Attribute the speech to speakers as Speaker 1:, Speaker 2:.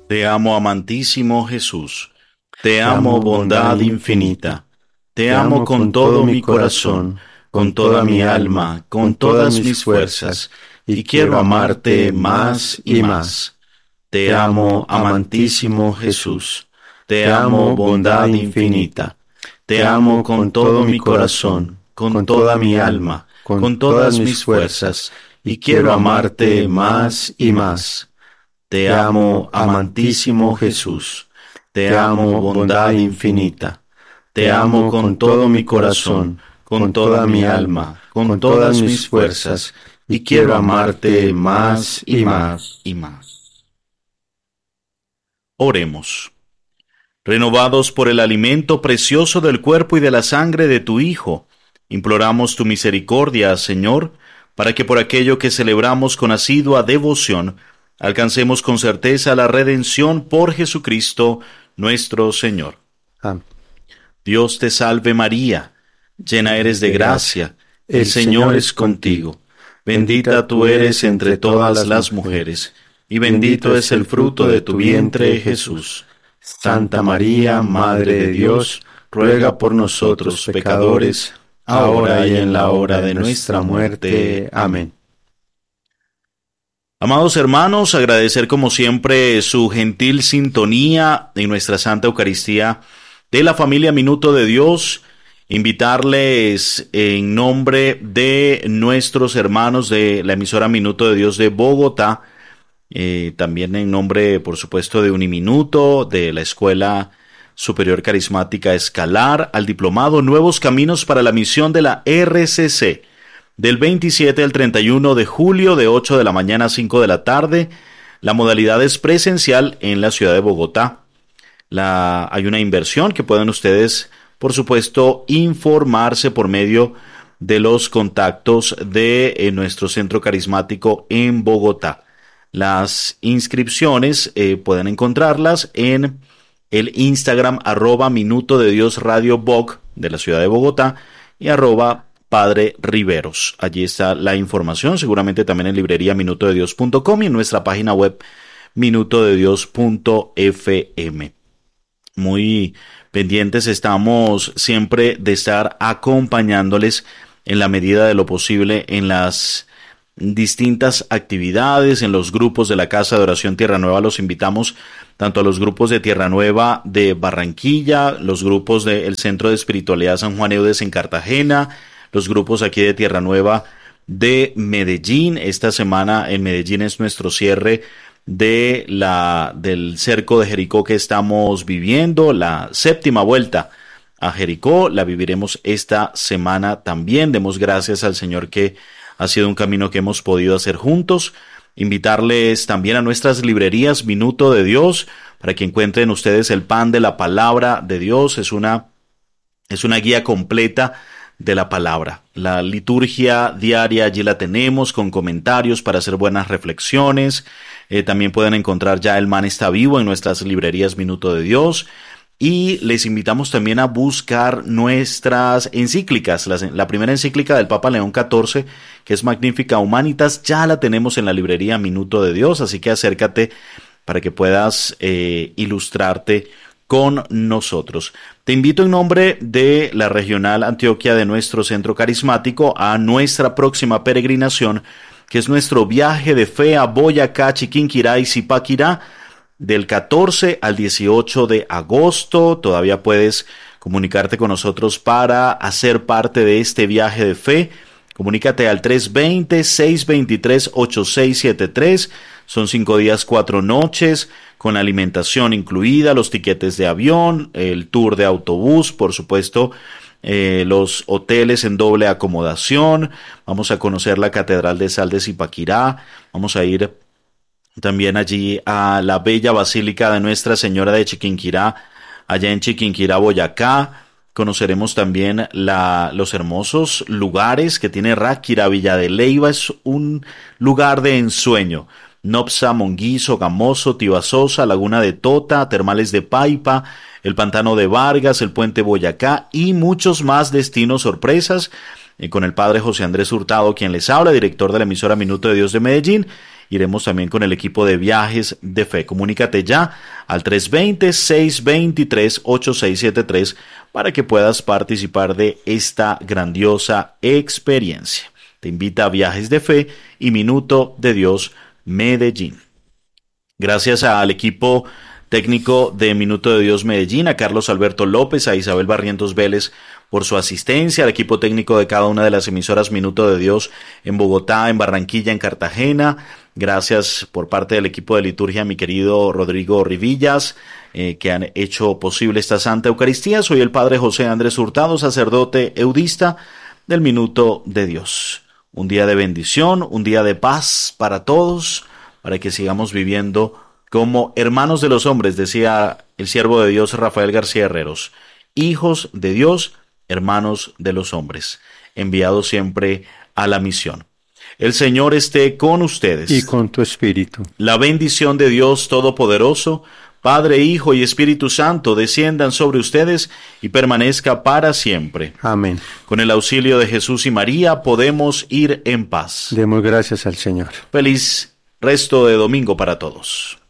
Speaker 1: Te amo, amantísimo Jesús. Te
Speaker 2: Te
Speaker 1: amo,
Speaker 2: amo, bondad
Speaker 1: bondad infinita.
Speaker 2: infinita.
Speaker 1: Te
Speaker 2: Te
Speaker 1: amo
Speaker 2: amo
Speaker 1: con
Speaker 2: con
Speaker 1: todo
Speaker 2: todo
Speaker 1: mi
Speaker 2: mi
Speaker 1: corazón,
Speaker 2: corazón,
Speaker 1: con
Speaker 2: con
Speaker 1: toda
Speaker 2: toda
Speaker 1: mi
Speaker 2: mi
Speaker 1: alma,
Speaker 2: alma,
Speaker 1: con
Speaker 2: con todas
Speaker 1: todas
Speaker 2: mis
Speaker 1: mis fuerzas,
Speaker 2: fuerzas,
Speaker 1: y
Speaker 2: y
Speaker 1: quiero
Speaker 2: quiero
Speaker 1: amarte
Speaker 2: amarte
Speaker 1: más
Speaker 2: más
Speaker 1: y
Speaker 2: y
Speaker 1: más.
Speaker 2: más.
Speaker 1: Te
Speaker 2: Te
Speaker 1: amo,
Speaker 2: amo,
Speaker 1: amantísimo
Speaker 2: amantísimo
Speaker 1: Jesús.
Speaker 2: Jesús.
Speaker 1: Te
Speaker 2: Te
Speaker 1: amo,
Speaker 2: amo, bondad
Speaker 1: bondad infinita.
Speaker 2: infinita.
Speaker 1: Te
Speaker 2: Te
Speaker 1: amo
Speaker 2: amo
Speaker 1: con
Speaker 2: con
Speaker 1: todo
Speaker 2: todo mi
Speaker 1: mi corazón,
Speaker 2: corazón,
Speaker 1: con
Speaker 2: con
Speaker 1: toda
Speaker 2: toda
Speaker 1: mi
Speaker 2: mi
Speaker 1: alma,
Speaker 2: alma, con
Speaker 1: con
Speaker 2: todas
Speaker 1: todas
Speaker 2: mis
Speaker 1: mis fuerzas,
Speaker 2: fuerzas,
Speaker 1: y
Speaker 2: y
Speaker 1: quiero
Speaker 2: quiero
Speaker 1: amarte
Speaker 2: amarte
Speaker 1: más
Speaker 2: más
Speaker 1: y
Speaker 2: y
Speaker 1: más.
Speaker 2: más.
Speaker 1: Te
Speaker 2: Te
Speaker 1: amo,
Speaker 2: amo,
Speaker 1: amantísimo
Speaker 2: amantísimo Jesús.
Speaker 1: Jesús. Te
Speaker 2: Te
Speaker 1: amo,
Speaker 2: amo, bondad
Speaker 1: bondad infinita.
Speaker 2: infinita.
Speaker 1: Te
Speaker 2: Te
Speaker 1: amo
Speaker 2: amo
Speaker 1: con
Speaker 2: con
Speaker 1: todo
Speaker 2: todo
Speaker 1: mi
Speaker 2: mi
Speaker 1: corazón,
Speaker 2: corazón,
Speaker 1: con
Speaker 2: con
Speaker 1: toda
Speaker 2: toda
Speaker 1: mi
Speaker 2: mi alma,
Speaker 1: alma, con
Speaker 2: con todas
Speaker 1: todas mis
Speaker 2: mis
Speaker 1: fuerzas,
Speaker 2: fuerzas,
Speaker 1: y
Speaker 2: y
Speaker 1: quiero
Speaker 2: quiero
Speaker 1: amarte
Speaker 2: amarte
Speaker 1: más
Speaker 2: más
Speaker 1: y
Speaker 2: y
Speaker 1: más
Speaker 2: más.
Speaker 1: y más. Oremos. Renovados por el alimento precioso del cuerpo y de la sangre de tu Hijo, imploramos tu misericordia, Señor, para que por aquello que celebramos con asidua devoción, alcancemos con certeza la redención por Jesucristo nuestro Señor.
Speaker 2: Amén.
Speaker 1: Dios te salve María, llena eres de
Speaker 2: De gracia.
Speaker 1: gracia, el
Speaker 2: El
Speaker 1: Señor
Speaker 2: Señor
Speaker 1: es
Speaker 2: es
Speaker 1: contigo.
Speaker 2: contigo.
Speaker 1: Bendita
Speaker 2: Bendita
Speaker 1: tú
Speaker 2: tú
Speaker 1: eres
Speaker 2: eres
Speaker 1: entre
Speaker 2: entre todas
Speaker 1: todas
Speaker 2: las
Speaker 1: las mujeres,
Speaker 2: mujeres,
Speaker 1: y
Speaker 2: y
Speaker 1: bendito
Speaker 2: bendito
Speaker 1: es
Speaker 2: es
Speaker 1: el
Speaker 2: el
Speaker 1: fruto
Speaker 2: fruto
Speaker 1: de
Speaker 2: de
Speaker 1: tu
Speaker 2: tu
Speaker 1: vientre,
Speaker 2: vientre,
Speaker 1: Jesús.
Speaker 2: Jesús.
Speaker 1: Santa
Speaker 2: Santa
Speaker 1: María,
Speaker 2: María,
Speaker 1: Madre
Speaker 2: Madre
Speaker 1: de
Speaker 2: de
Speaker 1: Dios,
Speaker 2: Dios,
Speaker 1: ruega
Speaker 2: ruega
Speaker 1: por
Speaker 2: por
Speaker 1: nosotros
Speaker 2: nosotros
Speaker 1: pecadores,
Speaker 2: pecadores,
Speaker 1: ahora
Speaker 2: ahora
Speaker 1: y
Speaker 2: y
Speaker 1: en
Speaker 2: en
Speaker 1: la
Speaker 2: la
Speaker 1: hora
Speaker 2: hora
Speaker 1: de
Speaker 2: de
Speaker 1: nuestra
Speaker 2: nuestra
Speaker 1: muerte.
Speaker 2: muerte.
Speaker 1: Amén.
Speaker 2: Amén.
Speaker 1: Amados hermanos, agradecer como siempre su gentil sintonía en nuestra Santa Eucaristía de la familia Minuto de Dios, invitarles en nombre de nuestros hermanos de la emisora Minuto de Dios de Bogotá, también en nombre, por supuesto, de Uniminuto, de la Escuela Superior Carismática Escalar, al diplomado Nuevos Caminos para la Misión de la RCC, del 27 al 31 de julio, de 8 de la mañana a 5 de la tarde. La modalidad es presencial en la ciudad de Bogotá. Hay una inversión que pueden ustedes, por supuesto, informarse por medio de los contactos de nuestro centro carismático en Bogotá. Las inscripciones pueden encontrarlas en el Instagram @Minuto de Dios Radio Bog de la ciudad de Bogotá y @Padre Riveros. Allí está la información, seguramente también en librería minutodedios.com y en nuestra página web minutodedios.fm. Muy pendientes estamos siempre de estar acompañándoles en la medida de lo posible en las distintas actividades, en los grupos de la Casa de Oración Tierra Nueva. Los invitamos tanto a los grupos de Tierra Nueva de Barranquilla, los grupos del Centro de Espiritualidad San Juan Eudes en Cartagena, los grupos aquí de Tierra Nueva de Medellín. Esta semana en Medellín es nuestro cierre del cerco de Jericó que estamos viviendo, la séptima vuelta a Jericó, la viviremos esta semana también. Demos gracias al Señor que ha sido un camino que hemos podido hacer juntos. Invitarles también a nuestras librerías Minuto de Dios para que encuentren ustedes el pan de la palabra de Dios. Es una guía completa de la palabra. La liturgia diaria allí la tenemos con comentarios para hacer buenas reflexiones. También pueden encontrar ya El Man está vivo en nuestras librerías Minuto de Dios. Y les invitamos también a buscar nuestras encíclicas. La primera encíclica del Papa León XIV, que es Magnificat Humanitas, ya la tenemos en la librería Minuto de Dios, así que acércate para que puedas ilustrarte con nosotros. Te invito en nombre de la Regional Antioquia de nuestro Centro Carismático a nuestra próxima peregrinación, que es nuestro viaje de fe a Boyacá, Chiquinquirá y Zipaquirá, del 14 al 18 de agosto. Todavía puedes comunicarte con nosotros para hacer parte de este viaje de fe. Comunícate al 320-623-8673. Son 5 días, 4 noches, con alimentación incluida, los tiquetes de avión, el tour de autobús, por supuesto, los hoteles en doble acomodación. Vamos a conocer la Catedral de Sal de Zipaquirá. Vamos a ir también allí a la bella Basílica de Nuestra Señora de Chiquinquirá, allá en Chiquinquirá, Boyacá. Conoceremos también los hermosos lugares que tiene Ráquira. Villa de Leyva es un lugar de ensueño. Nopsa, Monguizo, Gamoso, Tibasosa, Laguna de Tota, Termales de Paipa, el Pantano de Vargas, el Puente Boyacá y muchos más destinos sorpresas, con el padre José Andrés Hurtado, quien les habla, director de la emisora Minuto de Dios de Medellín, Iremos también con el equipo de Viajes de Fe. Comunícate ya al 320-623-8673 para que puedas participar de esta grandiosa experiencia. Te invita a Viajes de Fe y Minuto de Dios Medellín. Gracias al equipo técnico de Minuto de Dios Medellín, a Carlos Alberto López, a Isabel Barrientos Vélez por su asistencia, al equipo técnico de cada una de las emisoras Minuto de Dios en Bogotá, en Barranquilla, en Cartagena. Gracias por parte del equipo de liturgia, mi querido Rodrigo Rivillas, que han hecho posible esta Santa Eucaristía. Soy el Padre José Andrés Hurtado, sacerdote eudista del Minuto de Dios. Un día de bendición, un día de paz para todos, para que sigamos viviendo como hermanos de los hombres, decía el siervo de Dios Rafael García Herreros, hijos de Dios, hermanos de los hombres, enviados siempre a la misión. El Señor esté con ustedes.
Speaker 2: Y con tu espíritu.
Speaker 1: La bendición de Dios Todopoderoso, Padre, Hijo y Espíritu Santo, desciendan sobre ustedes y permanezca para siempre.
Speaker 2: Amén.
Speaker 1: Con el auxilio de Jesús y María podemos ir en paz.
Speaker 2: Demos gracias al Señor.
Speaker 1: Feliz resto de domingo para todos.